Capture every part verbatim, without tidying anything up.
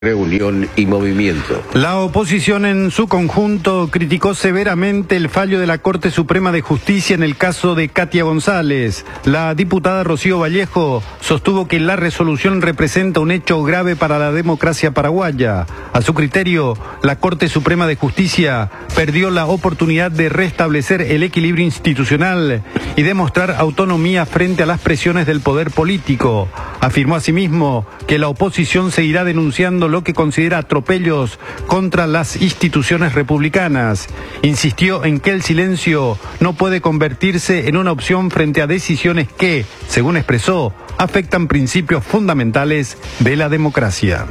Reunión y movimiento. La oposición en su conjunto criticó severamente el fallo de la Corte Suprema de Justicia en el caso de Katia González. La diputada Rocío Vallejo sostuvo que la resolución representa un hecho grave para la democracia paraguaya. A su criterio, la Corte Suprema de Justicia perdió la oportunidad de restablecer el equilibrio institucional y demostrar autonomía frente a las presiones del poder político. Afirmó asimismo que la oposición seguirá denunciando lo que considera atropellos contra las instituciones republicanas. Insistió en que el silencio no puede convertirse en una opción frente a decisiones que, según expresó, afectan principios fundamentales de la democracia.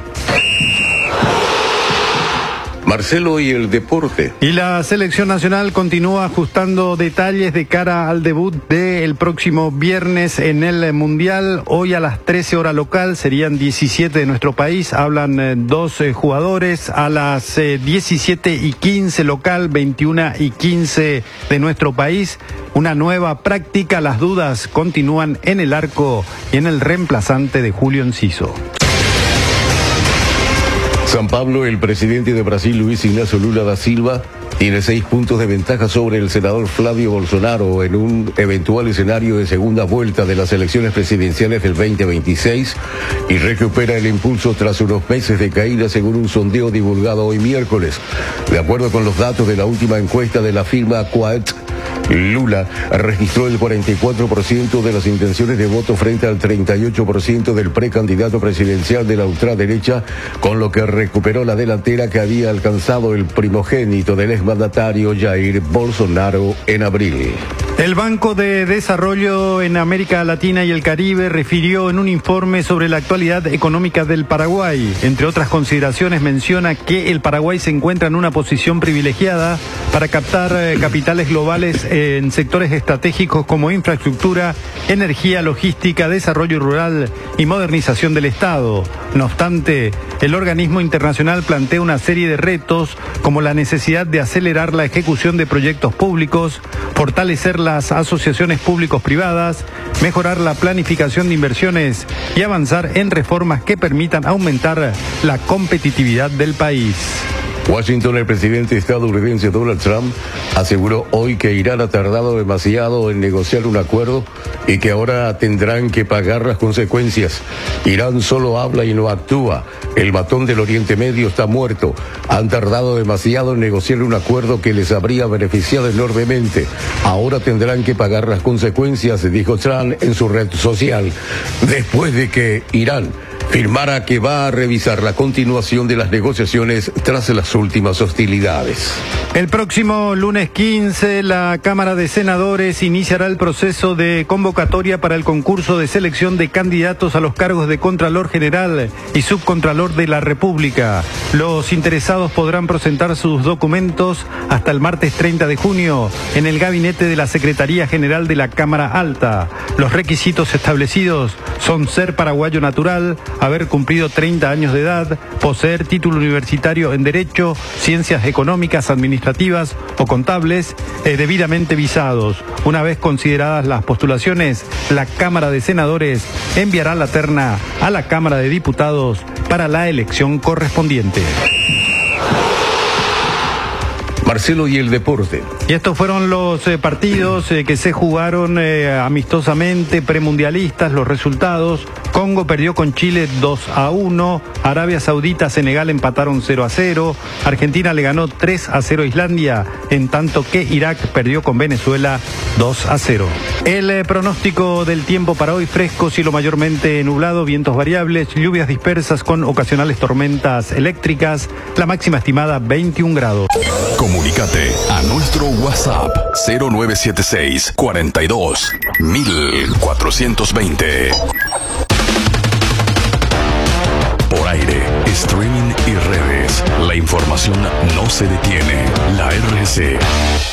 Marcelo y el deporte. Y la selección nacional continúa ajustando detalles de cara al debut del próximo viernes en el Mundial. Hoy a las trece hora local, serían diecisiete de nuestro país, hablan eh, dos eh, jugadores. A las eh, diecisiete y quince local, veintiuna y quince de nuestro país. Una nueva práctica, las dudas continúan en el arco y en el reemplazante de Julio Enciso. San Pablo, el presidente de Brasil, Luis Ignacio Lula da Silva, tiene seis puntos de ventaja sobre el senador Flavio Bolsonaro en un eventual escenario de segunda vuelta de las elecciones presidenciales del veinte veintiséis y recupera el impulso tras unos meses de caída según un sondeo divulgado hoy miércoles. De acuerdo con los datos de la última encuesta de la firma Quaet, Lula registró el cuarenta y cuatro por ciento de las intenciones de voto frente al treinta y ocho por ciento del precandidato presidencial de la ultraderecha, con lo que recuperó la delantera que había alcanzado el primogénito del exmandatario Jair Bolsonaro en abril. El Banco de Desarrollo en América Latina y el Caribe refirió en un informe sobre la actualidad económica del Paraguay. Entre otras consideraciones, menciona que el Paraguay se encuentra en una posición privilegiada para captar eh, capitales globales eh, en sectores estratégicos como infraestructura, energía, logística, desarrollo rural y modernización del Estado. No obstante, el organismo internacional plantea una serie de retos como la necesidad de acelerar la ejecución de proyectos públicos, fortalecer las asociaciones públicos-privadas, mejorar la planificación de inversiones y avanzar en reformas que permitan aumentar la competitividad del país. Washington, el presidente estadounidense Donald Trump aseguró hoy que Irán ha tardado demasiado en negociar un acuerdo y que ahora tendrán que pagar las consecuencias. Irán solo habla y no actúa. El matón del Oriente Medio está muerto. Han tardado demasiado en negociar un acuerdo que les habría beneficiado enormemente. Ahora tendrán que pagar las consecuencias, dijo Trump en su red social, después de que Irán firmara que va a revisar la continuación de las negociaciones tras las últimas hostilidades. El próximo lunes quince, la Cámara de Senadores iniciará el proceso de convocatoria para el concurso de selección de candidatos a los cargos de Contralor General y Subcontralor de la República. Los interesados podrán presentar sus documentos hasta el martes treinta de junio en el gabinete de la Secretaría General de la Cámara Alta. Los requisitos establecidos son ser paraguayo natural, haber cumplido treinta años de edad, poseer título universitario en Derecho, Ciencias Económicas, Administrativas o Contables, eh, debidamente visados. Una vez consideradas las postulaciones, la Cámara de Senadores enviará la terna a la Cámara de Diputados para la elección correspondiente. Marcelo y el deporte. Y estos fueron los eh, partidos eh, que se jugaron eh, amistosamente, premundialistas, los resultados. Congo perdió con Chile dos a uno, Arabia Saudita, Senegal empataron cero a cero, Argentina le ganó tres a cero a Islandia, en tanto que Irak perdió con Venezuela dos a cero. El eh, pronóstico del tiempo para hoy: fresco, cielo mayormente nublado, vientos variables, lluvias dispersas con ocasionales tormentas eléctricas, la máxima estimada veintiún grados. Comunícate a nuestro WhatsApp cero nueve siete seis, cuarenta y dos, mil cuatrocientos veinte. Por aire, streaming y redes, la información no se detiene. La R C